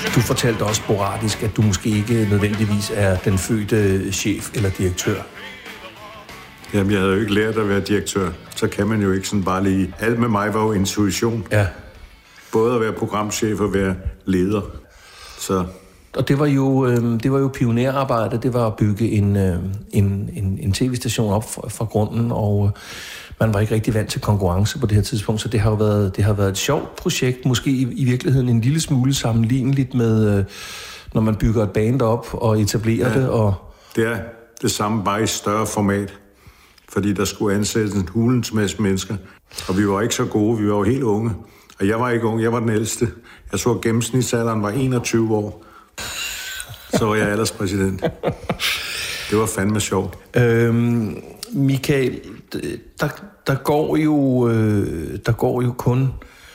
Du fortalte også sporadisk, at du måske ikke nødvendigvis er den fødte chef eller direktør. Jamen, jeg havde jo ikke lært at være direktør. Så kan man jo ikke sådan bare lige... Alt med mig var jo intuition. Ja. Både at være programchef og være leder. Så... Og det var jo pionerarbejde. Det var at bygge en tv-station op fra grunden, og man var ikke rigtig vant til konkurrence på det her tidspunkt, så det har været et sjovt projekt, måske i virkeligheden en lille smule sammenligneligt med, når man bygger et band op og etablerer det. Og... Det er det samme, bare i større format, fordi der skulle ansættes en hulens masse mennesker, og vi var ikke så gode, vi var jo helt unge. Og jeg var ikke ung, jeg var den ældste. Jeg så, at gennemsnitsalderen var 21 år. Så var jeg alderspræsident. Det var fandme sjovt. Michael, der går jo kun...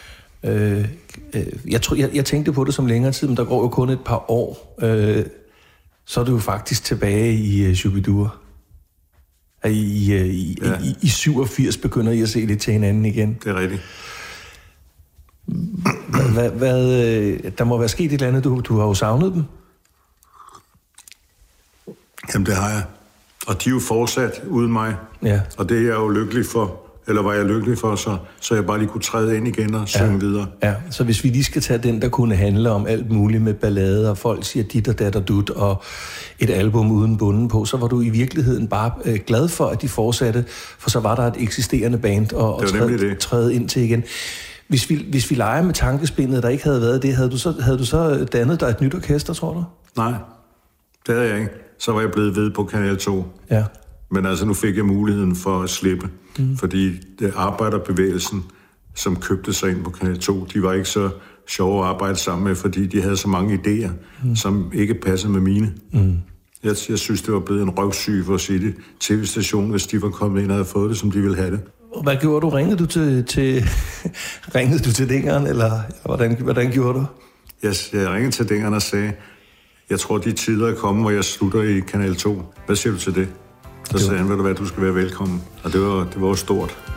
Jeg tænkte på det som længere tid, men der går jo kun et par år. Så er du jo faktisk tilbage i Shubidua. I 87 begynder I at se lidt til hinanden igen. Det er rigtigt. Der må være sket et eller andet. Du har jo savnet dem. Jamen, det har jeg. Og de er jo fortsat uden mig. Ja. Og det er jeg jo lykkelig for, eller var jeg lykkelig for, så jeg bare lige kunne træde ind igen og synge videre. Ja, så hvis vi lige skal tage den, der kunne handle om alt muligt med ballader, og folk siger dit og dat og dut, og et album uden bunden på, så var du i virkeligheden bare glad for, at de fortsatte, for så var der et eksisterende band og træde ind til igen. Hvis vi leger med tankespindet, der ikke havde været det, havde du så dannet dig et nyt orkester, tror du? Nej, det havde jeg ikke. Så var jeg blevet ved på Kanal 2. Ja. Men altså, nu fik jeg muligheden for at slippe, fordi det arbejderbevægelsen, som købte sig ind på Kanal 2, de var ikke så sjove at arbejde sammen med, fordi de havde så mange idéer, som ikke passede med mine. Jeg synes, det var blevet en røvsyg for at sige det. TV-stationen, hvis de var kommet ind og havde fået det, som de ville have det. Hvad gjorde du? Ringede du til Dingeren, eller hvordan gjorde du? Jeg ringede til Dingeren og sagde, jeg tror, de tider er kommet, hvor jeg slutter i Kanal 2. Hvad siger du til det? Så sagde han, ved du hvad, du skal være velkommen. Og det var jo stort.